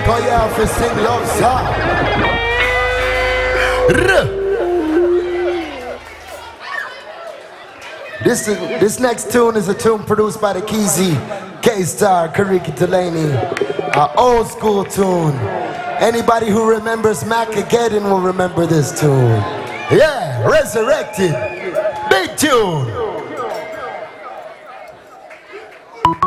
Cause you have to sing love song. This next tune is a tune produced by the Keezy, K-Star, Kariki Delaney. An old school tune. Anybody who remembers Macageddon will remember this tune. Yeah, Resurrected. Big tune.